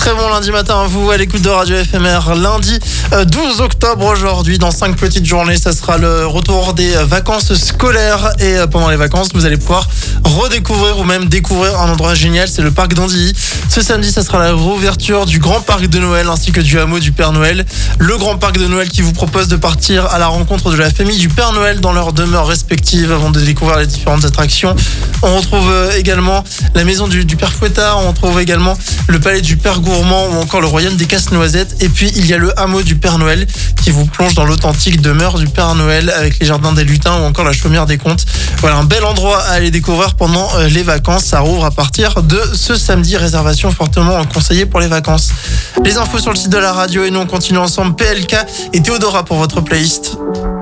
Très bon lundi matin à vous à l'écoute de Radio FMR. Lundi 12 octobre aujourd'hui, dans 5 petites journées, ça sera le retour des vacances scolaires. Et pendant les vacances, vous allez pouvoir redécouvrir ou même découvrir un endroit génial, c'est le parc d'Andilly. Ce samedi, ça sera la réouverture du grand parc de Noël ainsi que du hameau du Père Noël. Le grand parc de Noël qui vous propose de partir à la rencontre de la famille du Père Noël dans leurs demeures respectives avant de découvrir les différentes attractions. On retrouve également la maison du Père Fouettard, on retrouve également le palais du Père Gourmand ou encore le royaume des Casse-Noisettes. Et puis il y a le hameau du Père Noël qui vous plonge dans l'authentique demeure du Père Noël avec les jardins des lutins ou encore la chaumière des contes. Voilà un bel endroit à aller découvrir pendant les vacances. Ça rouvre à partir de ce samedi. Réservation fortement conseillée pour les vacances. Les infos sur le site de la radio et nous on continue ensemble. PLK et Théodora pour votre playlist.